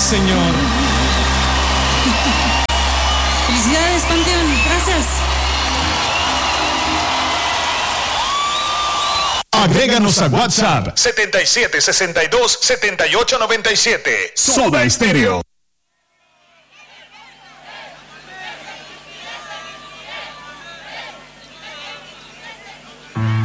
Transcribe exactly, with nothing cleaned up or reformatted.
Señor. Felicidades, Panteón. Gracias. Agréganos a WhatsApp setenta y siete, sesenta y dos, setenta y ocho, noventa y siete. Soda Estéreo.